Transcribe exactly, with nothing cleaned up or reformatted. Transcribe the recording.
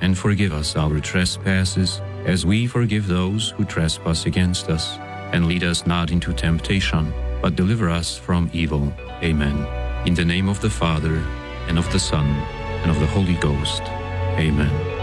and forgive us our trespasses, as we forgive those who trespass against us. And lead us not into temptation, but deliver us from evil. Amen. In the name of the Father, and of the Son, and of the Holy Ghost. Amen.